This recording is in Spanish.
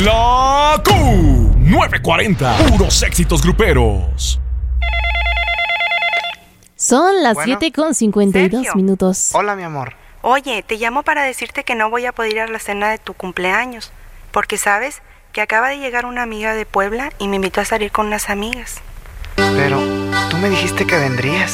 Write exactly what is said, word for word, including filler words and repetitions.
La Q nueve cuarenta, puros éxitos gruperos. Son las Bueno, siete con cincuenta y dos Sergio. minutos. Hola, mi amor. Oye, te llamo para decirte que no voy a poder ir a la cena de tu cumpleaños, porque sabes que acaba de llegar una amiga de Puebla y me invitó a salir con unas amigas. Pero tú me dijiste que vendrías.